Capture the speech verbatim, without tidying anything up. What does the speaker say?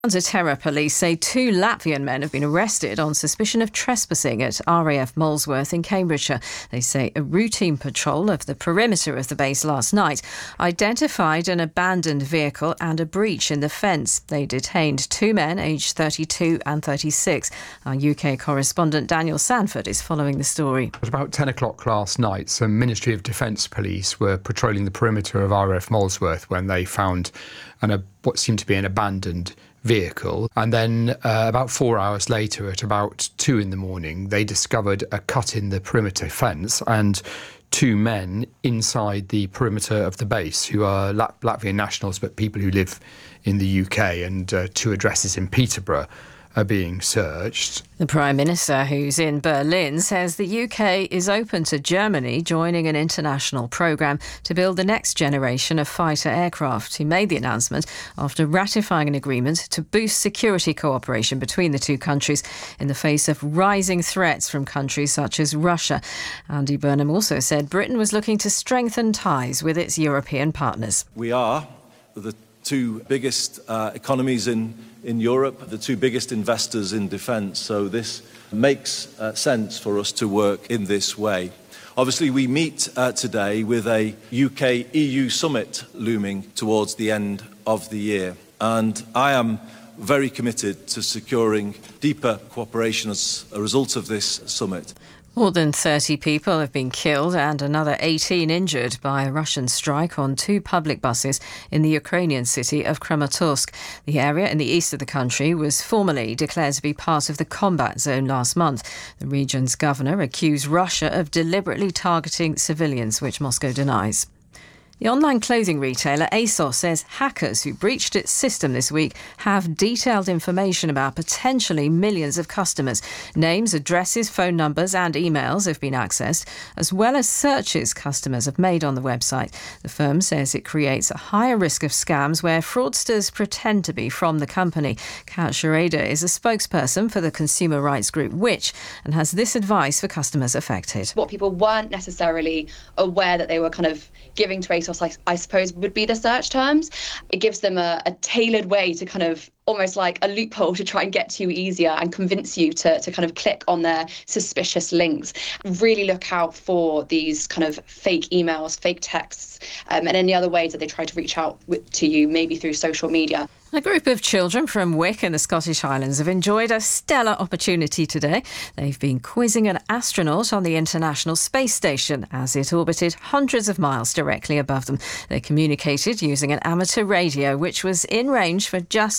Counter-terror police say two Latvian men have been arrested on suspicion of trespassing at R A F Molesworth in Cambridgeshire. They say a routine patrol of the perimeter of the base last night identified an abandoned vehicle and a breach in the fence. They detained two men aged thirty-two and thirty-six. Our U K correspondent Daniel Sanford is following the story. At about ten o'clock last night, some Ministry of Defence police were patrolling the perimeter of R A F Molesworth when they found an, a, what seemed to be an abandoned vehicle. And then uh, about four hours later, at about two in the morning, they discovered a cut in the perimeter fence and two men inside the perimeter of the base who are Lat- Latvian nationals, but people who live in the U K, and uh, two addresses in Peterborough are being searched. The Prime Minister, who's in Berlin, says the U K is open to Germany joining an international programme to build the next generation of fighter aircraft. He made the announcement after ratifying an agreement to boost security cooperation between the two countries in the face of rising threats from countries such as Russia. Andy Burnham also said Britain was looking to strengthen ties with its European partners. We are the two biggest uh, economies in in Europe, the two biggest investors in defence, so this makes uh, sense for us to work in this way. Obviously, we meet uh, today with a U K E U summit looming towards the end of the year, and I am very committed to securing deeper cooperation as a result of this summit. More than thirty people have been killed and another eighteen injured by a Russian strike on two public buses in the Ukrainian city of Kramatorsk. The area in the east of the country was formally declared to be part of the combat zone last month. The region's governor accused Russia of deliberately targeting civilians, which Moscow denies. The online clothing retailer ASOS says hackers who breached its system this week have detailed information about potentially millions of customers. Names, addresses, phone numbers and emails have been accessed, as well as searches customers have made on the website. The firm says it creates a higher risk of scams where fraudsters pretend to be from the company. Kat Schrader is a spokesperson for the consumer rights group Which and has this advice for customers affected. What people weren't necessarily aware that they were kind of giving to ASOS, I, I suppose, would be the search terms. It gives them a, a tailored way to kind of almost like a loophole to try and get to you easier and convince you to, to kind of click on their suspicious links. Really look out for these kind of fake emails, fake texts, um, and any other ways that they try to reach out with, to you, maybe through social media. A group of children from Wick in the Scottish Highlands have enjoyed a stellar opportunity today. They've been quizzing an astronaut on the International Space Station as it orbited hundreds of miles directly above them. They communicated using an amateur radio, which was in range for just